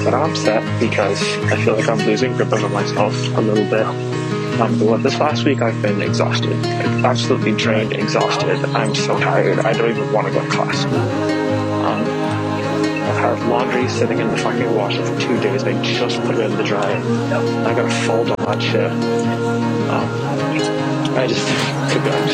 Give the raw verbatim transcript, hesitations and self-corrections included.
but I'm upset because I feel like I'm losing grip over myself a little bit. Um, but this last week I've been exhausted, like, absolutely drained, exhausted. I'm so tired. I don't even want to go to class. Um, I've had laundry sitting in the fucking washer for two days. I just put it in the dryer. I gotta fold all that shit. Um, I just, to be honest,